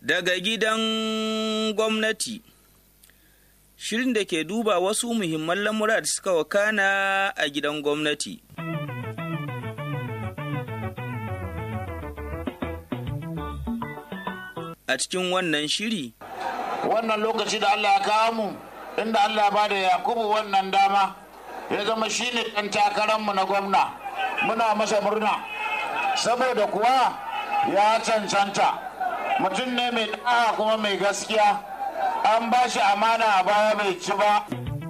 Daga gidan gwamnati, shirin da ke duba wasu muhimman lamura da suka wakana a gidan gwamnati. A cikin wannan shiri, wannan lokaci da Allah ya kawo mu, inda Allah ba da Yakubu wannan dama, ya zama shine ɗan takararmu na gwamna, muna masa murna, saboda kuwa ya cancanta. Mutum ne mai ɗa'a kuma mai gaskiya, an ba shi amana a baya bai ci ba.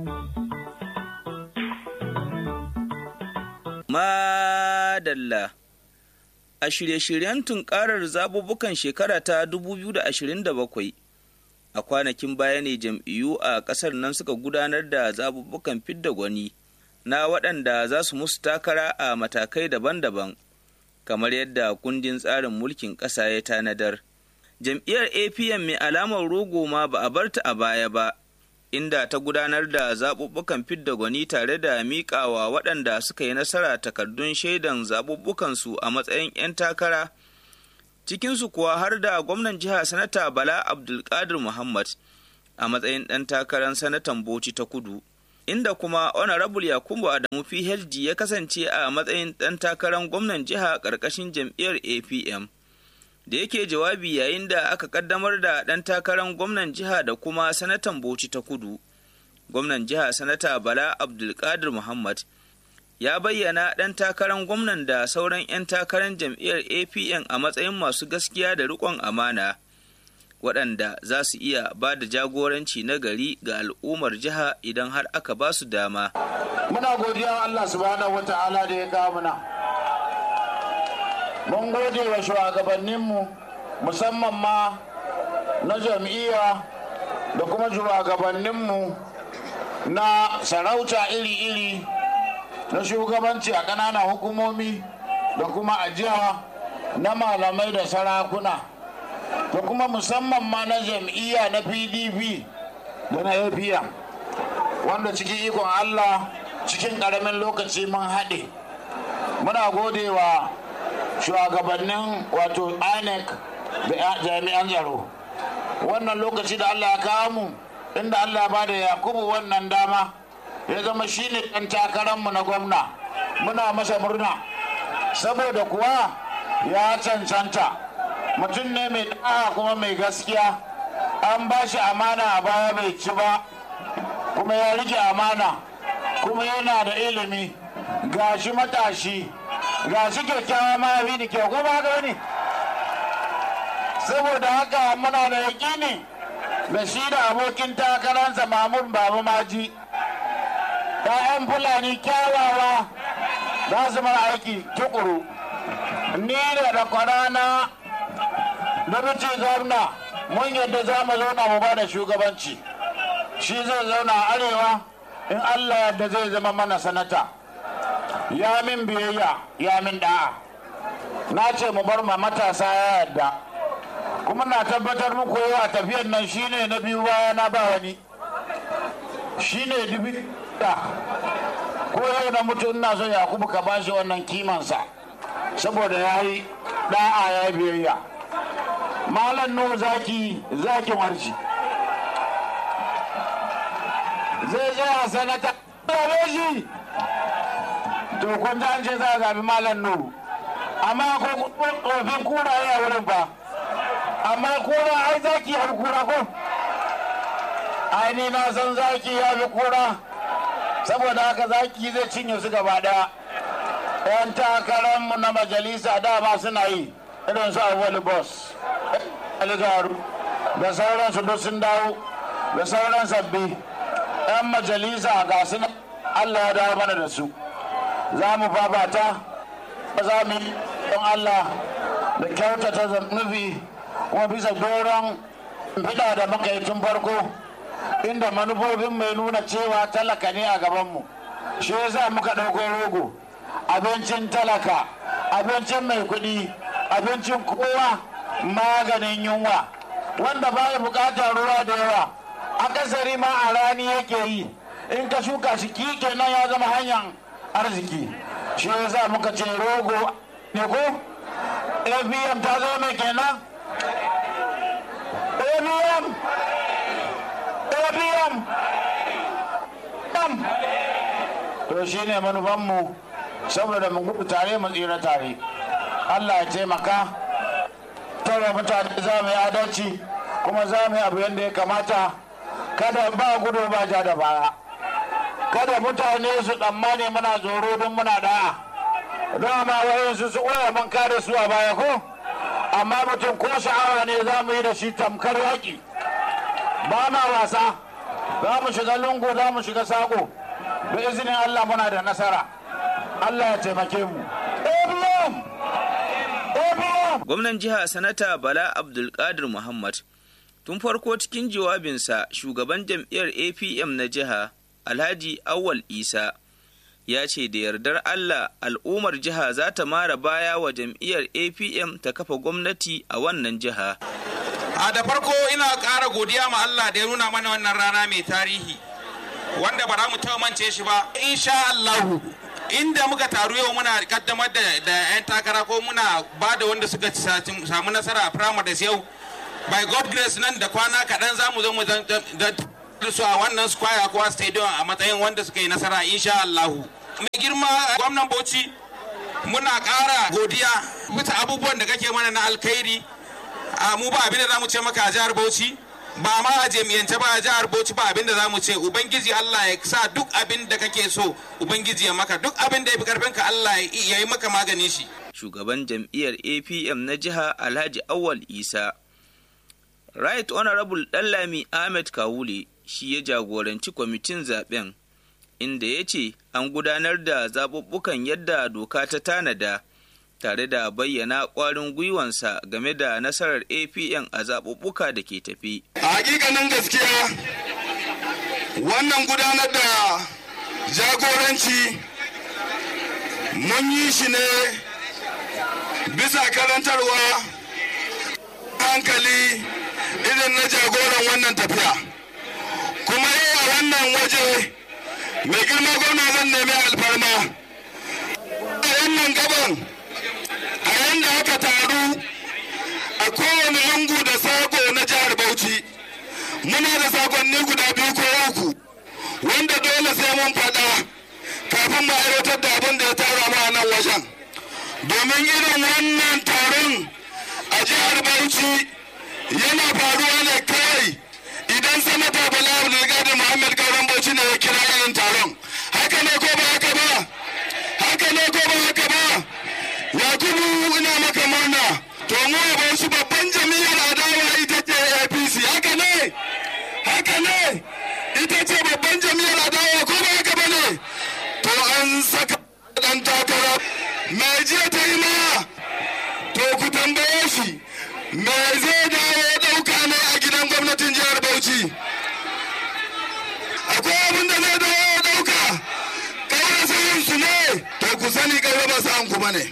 Madalla, a shirye-shiryen tunkarar zaɓuɓɓukan shekara ta 2027, a kwanakin baya ne jam'iyyu a ƙasar nan suka gudanar da zaɓuɓɓukan fidda gwani na waɗanda za su musu takara a matakai daban-daban, kamar yadda kundin tsarin mulkin ƙasa ya tanadar. Jam'iyyar APM mai alamar rogo ma ba a barta a baya ba, inda ta gudanar da zaɓuɓɓukan fidda gwani tare da miƙawa waɗanda suka yi nasara takardun shaidan zaɓuɓɓukansu a matsayin 'yan takara, cikinsu kuwa har da gwamnan jiha Sanata Bala Abdulkadir Muhammad a matsayin ɗan takarar sanatan Bauchi ta Kudu, inda kuma Honorable Yakubu Adamu PhD ya kasance a matsayin ɗan takarar gwamnan jiha ƙarƙashin jam'iyyar APM. Da yake jawabi yayin da aka kaddamar da ɗan takarar gwamnan jiha da kuma sanatan Bauchi ta Kudu, gwamnan jiha Sanata Bala Abdulkadir Muhammad ya bayyana ɗan takarar gwamnan da sauran 'yan takarar jam'iyyar APN a matsayin masu gaskiya da riƙon amana, waɗanda za su iya ba da jagoranci na gari ga al'ummar jiha idan har aka ba su dama. Muna godiya Allah subhanahu wata'ala da ya kawo muna. Mun gode wa shugabanninmu musamman ma na jam'iyya da kuma shugabanninmu na sarauta iri-iri na shugabanci a ƙananan hukumomi da kuma a jiha na malamai da sarakuna da kuma musamman ma na jam'iyya na PDP da na APM, wanda cikin ikon Allah cikin ƙaramin lokaci mun haɗe. Muna gode wa shugabannin wato INEC da jami'an tsaro. Wannan lokaci da Allah ya kawo mu, inda Allah ba da Yakubu wannan dama, ya zama shine ɗan takararmu na gwamna, muna masa murna, saboda kuwa ya cancanta. Mutum ne mai ɗa'a kuma mai gaskiya, an ba shi amana a baya bai ci ba, kuma ya rike amana, kuma yana da ilimi, gashi matashi, gashi kyakkyawa mahaifi da kyau, ko ba haka ne? Saboda haka muna da yaƙini da shi da abokin takararsa Mamun Babu Maji, ‘ya'yan Fulani kyawawa za su mara aiki tukuru. Ni da kwarana da bici gwamna mun yadda za mu zauna mu ba da shugabanci. Shi zai zauna a arewa, in Allah yadda zai zama mana sanata. Ya min biyayya, ya min da'a. Na ce mu bar ma matasa ya yadda. Kuma na tabbatar muku yawa tafiyar nan shine na biyu baya na ba wani. Shine dubi da. Ko yau na mutu ina so Yakubu ka bashi wannan kimansa. Saboda ya yi da'a ya biyayya. Malam Nuhu zakin warci. Zai tsaya sanata. Shi. To kun ji an ce za a zabi Malam Nuhu. Amma ko tsofin kuraye a wurin fa. Amma kura ai zaki ya fi kura ko? Ai ni na san zaki ya fi kura. Saboda haka zaki zai cinye su gaba daya. 'Yan takararmu na majalisa dama suna yi irin su Awali Boss, Aligaru da sauransu duk sun dawo da sauran sabbi. 'Yan majalisa ga su Allah ya dawo mana da su. Za mu fafata, za mu yi don Allah da kyautata nufi kuma bisa doron fiɗa da muka yi tun farko, inda manufofin mai nuna cewa talaka ne a gabanmu. Shi yasa muka ɗauko rogo, abincin talaka, abincin mai kuɗi, abincin kowa, maganin yunwa, wanda baya buƙatar ruwa da yawa, akasari ma a rani yake yi, in ka shuka shi kike nan ya zama hanyar arziki. Shi yasa muka ce rogo ne ko? APM ta zo mai kenan? to shine manufanmu saboda mu gudu tare mu tsira tare. Allah ya taimaka tare mutane za mu yi adalci kuma za mu yi abu yadda ya kamata, kada ba gudu ba ja da baya, kada mutane su tsammani muna tsoro don muna da'a don ma wayansu su koya mun kada su a baya ko, amma mutum ko sha'awa ne za mu yi da shi tamkar yaƙi, ba ma wasa, za mu shiga lungu za mu shiga sako, da izinin Allah muna da nasara. Allah ya taimake mu. Gwamnan jiha Sanata Bala Abdulkadir Muhammad tun farko cikin jawabinsa shugaban jam'iyyar APM na jiha Alhaji Awwal Isa ya ce da yardar Allah al'ummar jiha za ta mara baya wa jam'iyyar APM ta kafa gwamnati a wannan jiha. A da farko ina ƙara godiya ma Allah da ya nuna mana wannan rana mai tarihi wanda ba za mu taɓa mance shi ba. Insha Allah inda muka taru yau muna kaddamar da 'yan takara ko muna ba da wanda suka samu nasara a primaries yau, by God grace nan da kwana kaɗan za mu zo mu da su a wannan square ko stadium a matsayin wanda suka yi nasara insha Allahu. Mai girma gwamnan Bauchi muna ƙara godiya bisa abubuwan da kake mana na alkhairi. Mu ba abin da za mu ce maka a jihar Bauchi, ba ma a jami'ance ba a jihar Bauchi ba abin da za mu ce, Ubangiji Allah ya sa duk abin da kake so Ubangiji ya maka, duk abin da ya fi karfinka Allah ya yi maka magani shi. Shugaban jam'iyyar APM na jiha Alhaji Awwal Isa, Right Honorable Dallami Ahmed Kawule shi ya jagoranci kwamitin zaben, inda ya ce an gudanar da zaɓuɓɓukan yadda doka ta tanada, tare da bayyana ƙwarin gwiwansa game da nasarar APM a zaɓuɓɓuka da ke tafi. A hakikanin gaskiya wannan gudanar da jagoranci mun yi shi ne bisa karantarwa hankali irin na jagoran wannan tafiya. Kuma yau a wannan waje mai girma gwamna zan nemi alfarma a wannan gaban a yanda aka taru a kowane lungu da sako na jihar Bauchi muna da sakonni guda 2 ko 3 wanda dole sai mun faɗa kafin mu aiwatar da abin da ya tara mu a nan wajen, domin irin wannan taron a jihar Bauchi yana faruwa ne kawai idan sanata Bala Abdulkadir Muhammad Kauran Bauchi ne ya kira irin taron. Haka ne ko ba haka ba? Haka ne ko ba haka ba? Yakubu ina maka murna. To mu a Bauchi babban jami'ar adawa ita ce APC. Haka ne? Haka ne? Ita ce babban jami'ar adawa ko ba haka ba ne? To an saka dan takara. Me jiya ta yi ma? To ku tambaye shi. Me zai dawo ɗauka ne a gidan gwamnatin jihar Bauchi? Akwai abin da zai dawo ɗauka? Kaura sayin su ne? To ku sani kaura ba sa'an ku bane.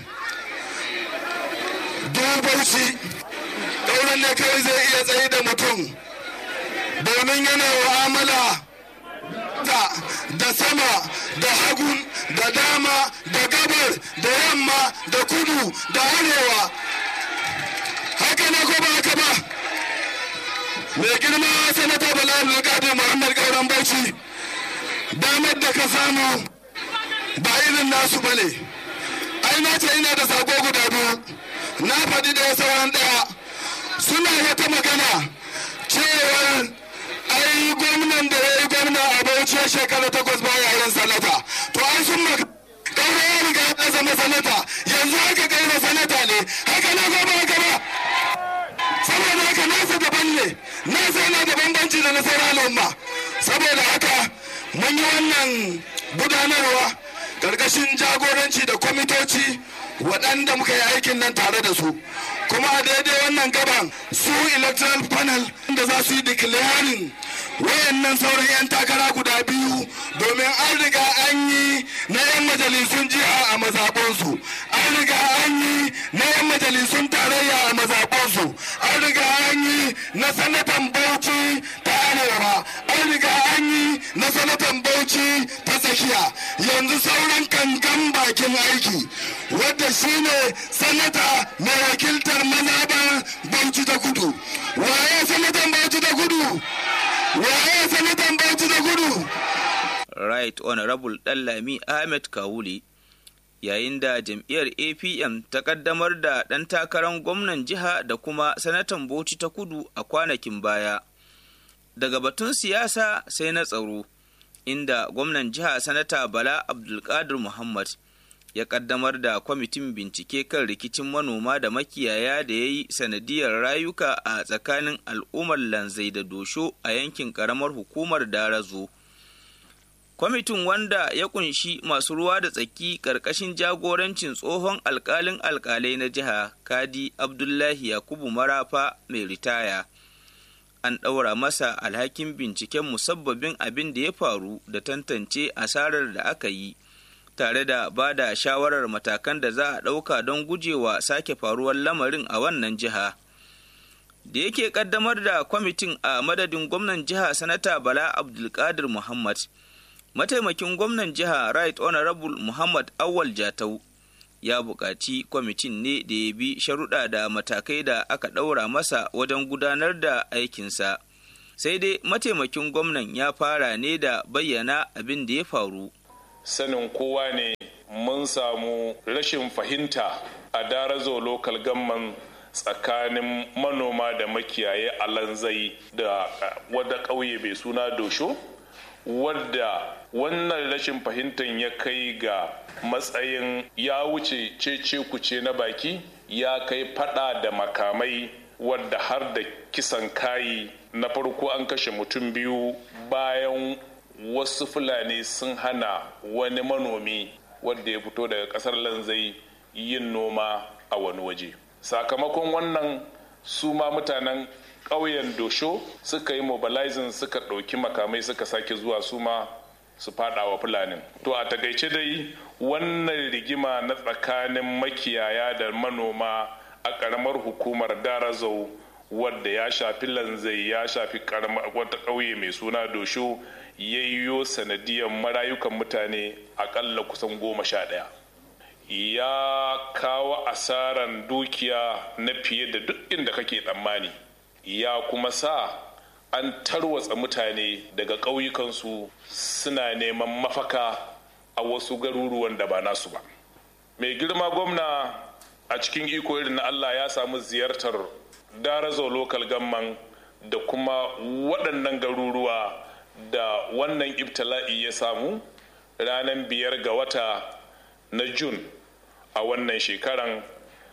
Duk Bauchi, kauran ne kawai zai iya tsaye da mutum domin yana wa'amala da sama, da hagun, da dama, da gabar, da yamma, da kudu, da arewa. Haka ne ko ba haka ba? Mai girma sanata Bala Abdulkadir Muhammad Kauran Bauchi, damar da ka samu ba irin nasu bane. Ai na ce ina da sako guda 2, na faɗi da sauran ɗaya. Suna wata magana cewar ai gwamnan da ya yi gwamna a Bauchi shekara 8 baya yin sanata. To an sun maka Kaura ya riga ya zama sanata, yanzu haka Kaura sanata ne. Haka na gaba haka ba. Saboda haka nasa daban ne, nasa yana da bambanci da na sauran al'umma. Saboda haka mun yi wannan gudanarwa ƙarƙashin jagoranci da kwamitoci waɗanda muka yi aikin nan tare da su. Kuma a daidai wannan gaban su electoral panel da za su yi declaring wayannan sauran 'yan takara guda 2 domin an riga an yi na 'yan majalisun jiha a mazaɓonsu, an riga an yi na 'yan majalisun tarayya a mazaɓonsu, an riga an yi na sanatan Bauchi ta arewa, an riga an yi na sanatan Bauchi ta tsakiya. Yanzu sauran kankan bakin aiki wadda shine sanata mai wakiltar mazaɓar Bauchi ta kudu. Waye sanatan Bauchi ta kudu? Waye sanatan Bauchi ta kudu? Right Honorable Ɗanlami Ahmed Kawule, yayin da jam'iyyar APM ta ƙaddamar da ɗan takarar gwamnan jiha da kuma sanatan Bauchi ta Kudu a kwanakin baya. Daga batun siyasa sai na tsaro, inda gwamnan jiha Sanata Bala Abdulkadir Muhammad ya ƙaddamar da kwamitin bincike kan rikicin manoma da makiyaya da ya yi sanadiyar rayuka a tsakanin al'ummar Lanzai da Dosho a yankin ƙaramar hukumar Darazo. Kwamitin, wanda ya kunshi masu ruwa da tsaki ƙarƙashin jagorancin tsohon alƙalin alƙalai na jiha Kadi Abdullahi Yakubu Marafa mai ritaya, an ɗaura masa alhakin binciken musabbabin abin da ya faru da tantance asarar da aka yi, tare da ba da shawarar matakan da za a ɗauka don gujewa sake faruwar lamarin a wannan jiha. Da yake ƙaddamar da kwamitin a madadin gwamnan jiha Sanata Bala Abdulkadir Muhammad, mataimakin gwamnan jiha Right Honorable Muhammad Awal Jatau ya buƙaci kwamitin ne da ya bi sharuɗa da matakai da aka ɗaura masa wajen gudanar da aikinsa. Sai dai mataimakin gwamnan ya fara ne da bayyana abin da ya faru. Sanin kowa ne mun samu rashin fahimta a Darazo local government tsakanin manoma da makiyaye a Lanzai da wadda ƙauye bai suna Dosho, wadda wannan rashin fahimtar ya kai ga matsayin ya wuce cece kuce na baki, ya kai fada da makamai, wadda har da kisan kayi. Na farko an kashe mutum 2 bayan wasu Fulani sun hana wani manomi wadda ya fito daga kasar Lanzai yin noma a wani waje. Sakamakon wannan su ma mutanen ƙauyen Dosho suka yi mobilizing, suka ɗauki makamai, suka sake zuwa su ma su fada wa Fulanin. To a takaice dai wannan rigima na tsakanin makiyaya da manoma a ƙaramar hukumar Darazo, wadda ya shafi Lanzai, ya shafi wata ƙauye mai suna Dosho, yayyo sanadiyar marayukan mutane aƙalla kusan 11. Ya kawo asaran dukiya na fiye da duk inda kake tsammani. Ya kuma sa an tarwatsa mutane daga ƙauyukansu suna neman mafaka a wasu garuruwan da ba nasu ba. Mai girma gwamna a cikin iko irin na Allah ya samu ziyartar Darazo local government da kuma waɗannan garuruwa da wannan ibtila'i ya samu ranar 5 ga wata na Jun a wannan shekaran,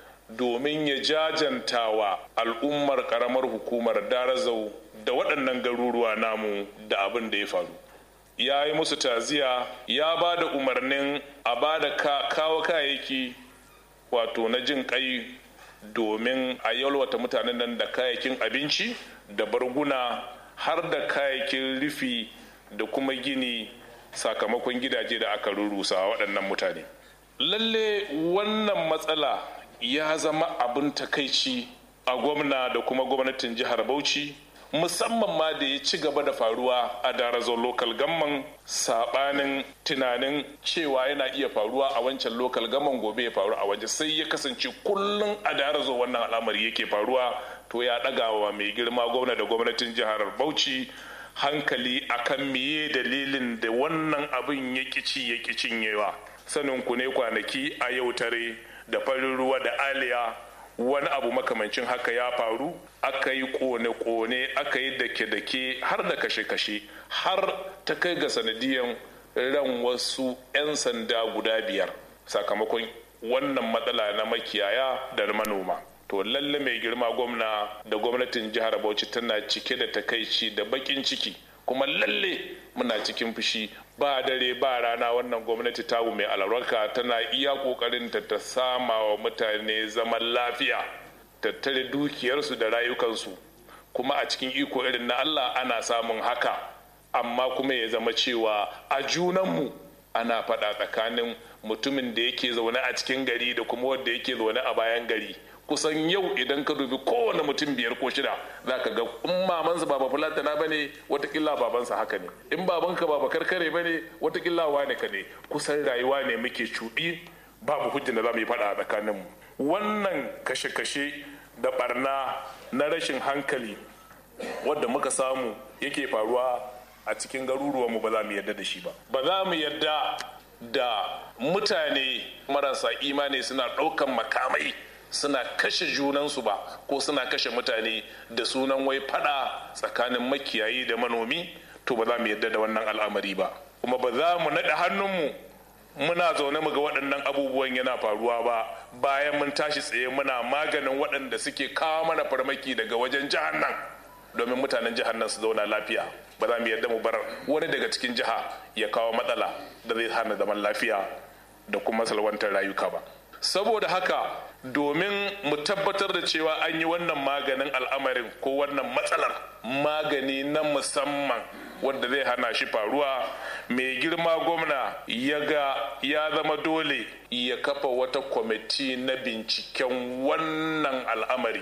domin ya jajanta wa al'ummar karamar hukumar Darazo da waɗannan garuruwa namu da abin da ya faru. Ya yi musu taziya, ya ba da umarnin a ba da kawo kayayyaki wato na jin kai domin a yalwata mutanen nan da kayayyakin abinci da barguna har da kayayyakin rufi da kuma gini sakamakon gidaje da aka rurusa waɗannan mutane. Lalle wannan matsala ya zama abin takaici a gwamna da kuma gwamnatin jihar Bauchi, musamman ma da ya ci gaba da faruwa a Darazo local government, sabanin tunanin cewa yana iya faruwa a wancan local government gobe ya faru a waje, sai ya kasance kullum a Darazo wannan al'amari yake faruwa. To ya ɗaga wa mai girma gwamna da gwamnatin jihar Bauchi hankali akan meye dalilin da wannan abin ya ƙi cinyewa. Sanin ku ne kwanaki a yau tare da farin ruwa da aliya wani abu makamancin haka ya faru, aka yi kone-kone, aka yi dake-dake har da kashe-kashe, har ta kai ga sanadiyan ran wasu 'yan sanda guda 5 sakamakon wannan matsala na makiyaya da manoma. To lalle mai girma gwamna da gwamnatin jihar Bauchi tana cike da takaici da bakin ciki, kuma lalle muna cikin fushi. Ba dare ba rana wannan gwamnati tamu mai albarka tana iya kokarin ta sama wa mutane zaman lafiya, tattare dukiyarsu da rayukansu, kuma a cikin iko irin na Allah ana samun haka. Amma kuma ya zama cewa a junanmu ana faɗa tsakanin mutumin da yake zaune a cikin gari da kuma wanda yake zaune a bayan gari. Kusan yau idan ka dubi kowane mutum 5 ko 6 za ka ga in mamansa ba fulatana ba ne, watakila babansa haka ne, in babanka ba karkare ba ne, watakila wane ka ne. Kusan rayuwa ne muke cuɗi, babu hujja da za mu yi faɗa a tsakaninmu. Wannan kashe-kashe da barna na rashin hankali wadda muka samu yake faruwa a cikin garuruwanmu ba za mu yarda da shi ba. Ba za mu yarda da mutane marasa imani suna ɗaukan makamai suna kashe junansu ba ko suna kashe mutane da sunan wai fada tsakanin makiyayi da manomi. To ba za mu yarda da wannan al'amari ba, kuma ba za mu naɗa hannunmu muna zaune mu ga waɗannan abubuwan yana faruwa ba bayan mun tashi tsaye muna maganin waɗanda suke kawo mana farmaki daga wajen jihar nan domin mutanen jihar nan su zauna lafiya. Ba za mu yarda mu bar wani daga cikin jiha ya kawo matsala da zai hana zaman lafiya da kuma salwantar rayuka ba. Saboda haka domin mu tabbatar da cewa an yi wannan maganin al'amarin ko wannan matsalar magani na musamman wanda zai hana shi faruwa, mai girma gwamna ya ga ya zama dole ya kafa wata kwamiti na binciken wannan al'amari,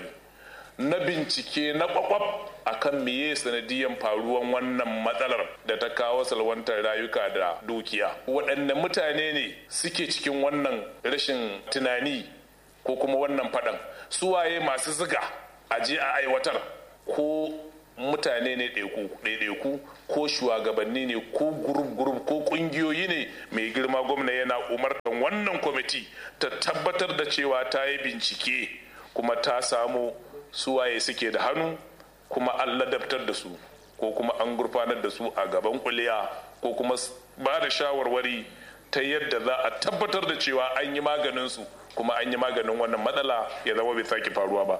na bincike na kwakwaf akan meye sanadiyan faruwan wannan matsalar da ta kawo salwantar rayuka da dukiya. Waɗanne mutane ne suke cikin wannan rashin tunani ko kuma wannan faɗan? Suwaye masu ziga a je a aiwatar? Ko mutane ne ɗaiɗaiku ko shugabanni ne ko gurub ko ƙungiyoyi ne? Mai girma gwamna yana umartan wannan kwamiti ta tabbatar da cewa ta yi bincike kuma ta samu suwaye suke da hannu, kuma an ladabtar da su ko kuma an gurfanar da su a gaban kuliya ko kuma ba da shawarwari ta yadda za a tabbatar da cewa an yi maganin su kuma an yi maganin wannan matsala ya zama bai sake faruwa ba.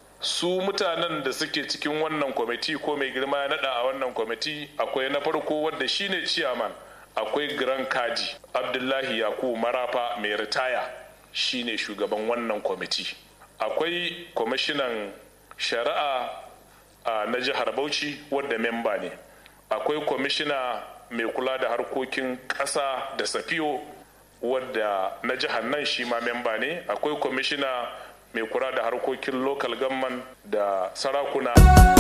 Su mutanen da suke cikin wannan kwamiti ko mai girma ya nada a wannan kwamiti, akwai na farko wanda shine ciyaman, akwai Grand Kaji Abdullahi Yakubu Marafa mai ritaya, shine shugaban wannan kwamiti. Akwai kwamishinan shari'a na jihar Bauchi wadda memba ne. Akwai kwamishina mai kula da harkokin ƙasa da safiyo wadda na jihar nan shi ma memba ne. Akwai kwamishina mai kula da harkokin local government da sarakuna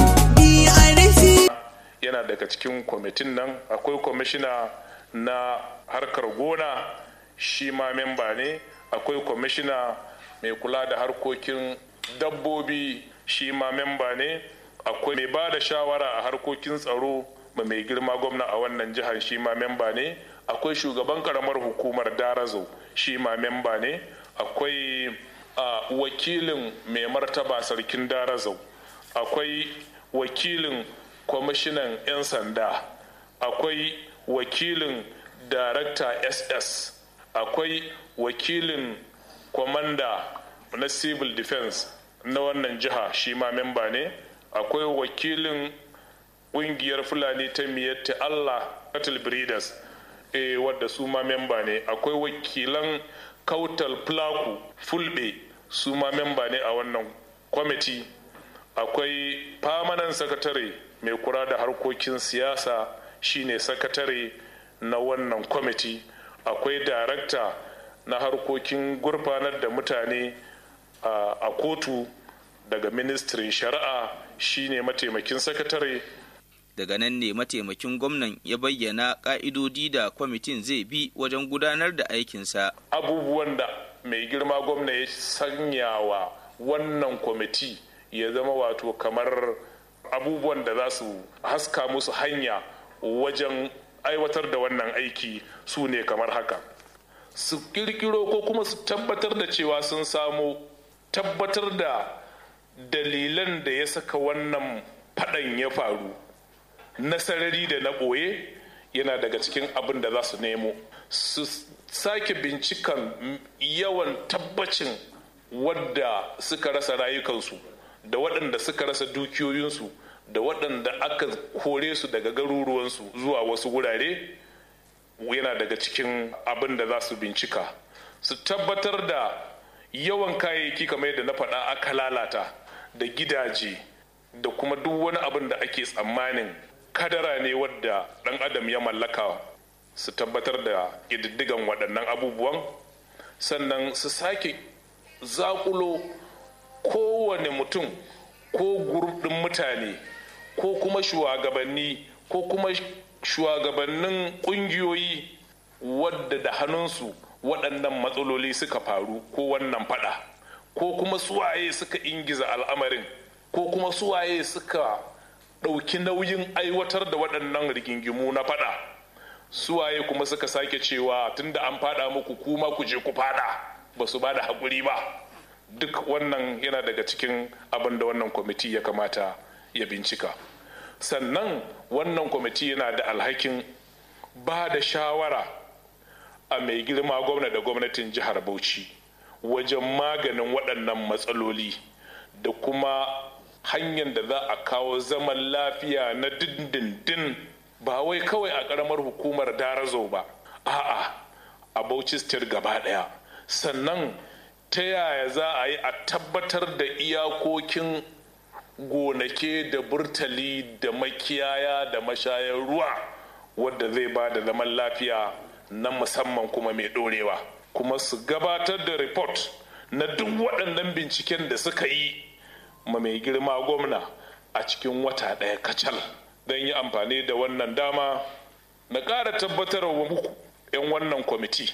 yana daga cikin kwamitin nan. Akwai kwamishina na harkar gona shi ma memba ne. Akwai kwamishina mai kula da harkokin dabbobi shi ma memba ne. Akwai mai ba da shawara a harkokin tsaro mai girma gwamna a wannan jihar shi ma memba ne. Akwai shugaban karamar hukumar Darazo shi ma memba ne. Akwai wakilin mai martaba sarkin Darazo. Akwai wakilin kwamishinan 'yan sanda. Akwai wakilin darakta SS. Akwai wakilin kwamanda na civil defense na wannan jiha shi ma memba ne. Akwai wakilin ƙungiyar Fulani ta Miyetti Allah Cattle Breeders wadda su ma memba ne. Akwai wakilan Kautal Plaku Fulbe su ma memba ne a wannan kwamiti. Akwai permanent sakatare mai kula da harkokin siyasa shine sakatare na wannan kwamiti. Akwai darakta na harkokin gurfanar da mutane a kotu daga ministrin shari'a shine mataimakin sakatare. Daga nan ne mataimakin gwamnan ya bayyana ƙa'idodi da kwamitin zai bi wajen gudanar da aikinsa. Abubuwan da mai girma gwamna ya sanya wa wannan kwamiti ya zama wato kamar abubuwan da za su haska musu hanya wajen aiwatar da wannan aiki su ne kamar haka. Su kirkiro ko kuma su tabbatar da cewa sun samu tabbatar da dalilan da ya saka wannan faɗan ya faru na sarari da na ɓoye yana daga cikin abin da za su nemo. Su sake bincikan yawan tabbacin wadda suka rasa rayukansu da waɗanda suka rasa dukiyoyinsu da waɗanda aka kore su daga garuruwansu zuwa wasu wurare yana daga cikin abin da za su bincika. Su tabbatar da yawan kayayyaki kamar yadda na faɗa aka lalata da gidaje da kuma duk wani abin da ake tsammanin kadara ne wadda ɗan adam ya mallaka. Su tabbatar da ƙididdigan waɗannan abubuwan, sannan su sake zaƙulo kowane mutum ko gurɗin mutane ko kuma shugabanni ko kuma shugabannin ƙungiyoyi wadda da hannunsu waɗannan matsaloli suka faru ko wannan faɗa, ko kuma suwaye suka ingiza al'amarin, ko kuma suwaye suka ɗauki nauyin aiwatar da waɗannan rigingimu na faɗa. Suwaye kuma suka sake cewa tunda an faɗa muku kuma ku je ku faɗa, ba su ba da haƙuri ba. Duk wannan yana daga cikin abin da wannan kwamiti ya kamata ya bincika. Sannan wannan kwamiti yana da alhakin ba da shawara a mai girma gwamna da gwamnatin jihar Bauchi wajen maganin waɗannan matsaloli da kuma hanyar da za a kawo zaman lafiya na dindindin, ba wai kawai a ƙaramar hukumar Darazo ba, a'a a Bauchi State gaba ɗaya. Sannan ta yaya za a yi a tabbatar da iyakokin gonake da burtali da makiyaya da mashayar ruwa wadda zai ba da zaman lafiya na musamman kuma mai ɗorewa, kuma su gabatar da report na duk waɗannan binciken da suka yi ma mai girma gwamna a cikin wata ɗaya kacal. Don yi amfani da wannan dama na ƙara tabbatar wa muku 'yan wannan kwamiti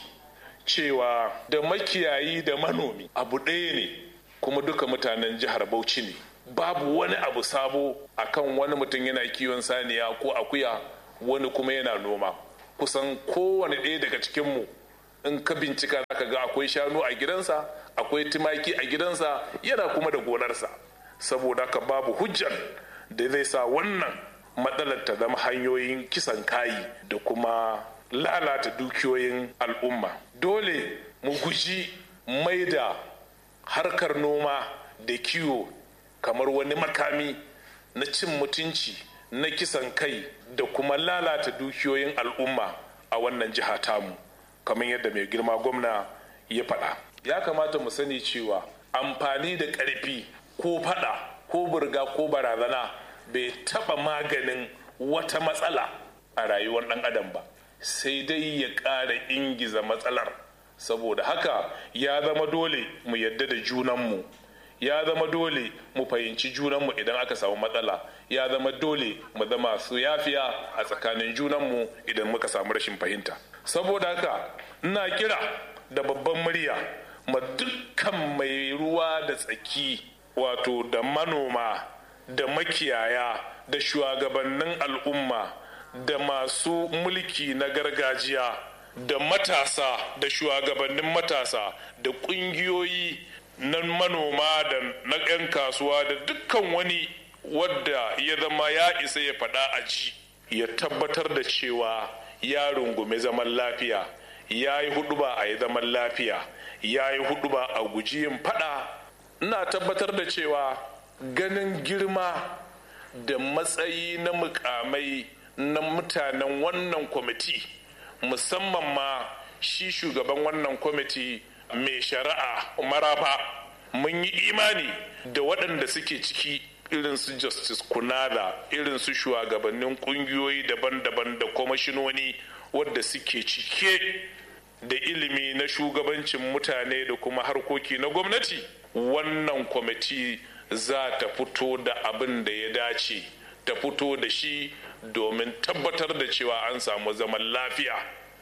cewa da makiyayi da manomi abu ɗaya ne, kuma duka mutanen jihar Bauchi ne. Babu wani abu sabo akan wani mutum yana kiwon saniya ko akuya, wani kuma yana noma. Kusan kowane ɗaya daga cikinmu in ka bincika zaka ga akwai shanu a gidansa, akwai tumaki a gidansa, yana kuma da gonarsa. Saboda haka babu hujjar da zai sa wannan matsalar ta zama hanyoyin kisan kayi da kuma lalata dukiyoyin al'umma. Dole mu guji mai da harkar noma da kiwo kamar wani makami na cin mutunci, na kisan kai da kuma lalata dukiyoyin al'umma a wannan jiha tamu, kamar yadda mai girma gwamna ya faɗa. Ya kamata mu sani cewa amfani da ƙarfi ko faɗa ko burga ko barazana bai taɓa maganin wata matsala a rayuwar ɗan adam ba, sai dai ya ƙara ingiza matsalar. Saboda haka ya zama dole mu yadda da junanmu, ya zama dole mu fahimci junanmu idan aka samu matsala, ya zama dole mu zama su yafiya a tsakanin junanmu idan muka samu rashin fahimta. Saboda haka ina kira da babban murya ma dukkan mai ruwa da tsaki, wato da manoma da makiyaya da shugabannin al'umma da masu mulki na gargajiya da matasa da shugabannin matasa da ƙungiyoyi na manoma da na 'yan kasuwa da dukkan wani wadda ya zama ya isa ya faɗa a ji, ya tabbatar da cewa ya rungume zaman lafiya, ya yi huɗuba a yi zaman lafiya, ya yi huɗuba a guji yin faɗa. Ina tabbatar da cewa ganin girma da matsayi na mukamai na mutanen wannan kwamiti, musamman ma shi shugaban wannan kwamiti mai shari'a Marafa, mun yi imani da waɗanda suke ciki irin su Justice Kunada, irin su shugabannin ƙungiyoyi daban-daban da kwamashinoni wadda suke cike da ilimi na shugabancin mutane da kuma harkoki na gwamnati. Wannan kwamiti za ta fito da abin da ya dace, ta fito da shi domin tabbatar da cewa an samu zaman lafiya,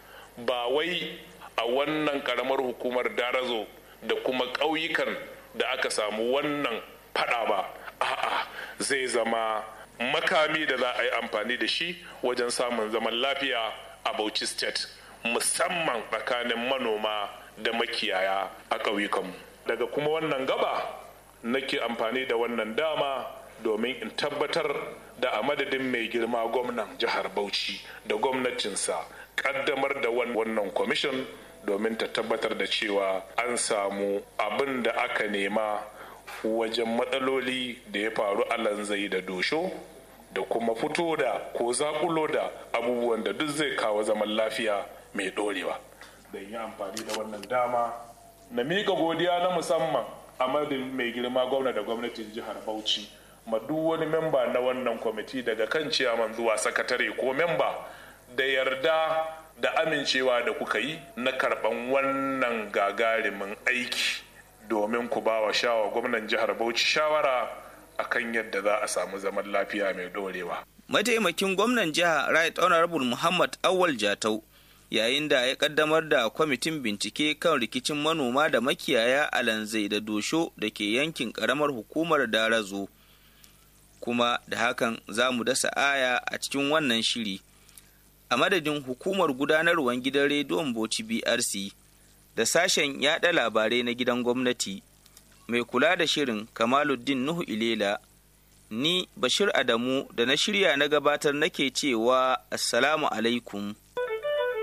ba wai a wannan karamar hukumar Darazo da kuma ƙauyukan da aka samu wannan fada ba, a'a zai zama makami da za a yi amfani da shi wajen samun zaman lafiya a Bauchi State, musamman tsakanin manoma da makiyaya a ƙauyukanmu. Daga kuma wannan gaba nake amfani da wannan dama domin in tabbatar da a madadin mai girma gwamnan jihar Bauchi da gwamnatinsa kaddamar da wannan kwamishin domin ta tabbatar da cewa an samu abin da aka nema wajen matsaloli da ya faru a Lanzai da Dosho, da kuma fito da ko zakulo da abubuwan da duk zai kawo zaman lafiya mai dorewa. Da yi amfani da wannan dama na miƙa godiya na musamman a madadin mai girma gwamna da gwamnatin jihar Bauchi ma duk wani memba na wannan kwamiti daga kan ciyaman zuwa sakatare ko memba da yarda da amincewa da kuka yi na karɓan wannan gagarimin aiki domin ku ba wa gwamnan jihar Bauchi shawara akan yadda za a samu zaman lafiya mai dorewa. Mataimakin gwamnan jiha Right Honorable Muhammad Awal Jatau yayin da ya kaddamar da kwamitin bincike kan rikicin manoma da makiyaya a Lanzai da Dosho da ke yankin karamar hukumar Darazo kuma da hakan za mu dasa aya a cikin wannan shiri. A madadin hukumar gudanarwar gidan rediyon Bauchi BRC da sashen yaɗa labarai na gidan gwamnati, mai kula da shirin Kamaluddin Nuhu Ilela, ni Bashir Adamu da na shirya na gabatar nake cewa Assalamu alaikum.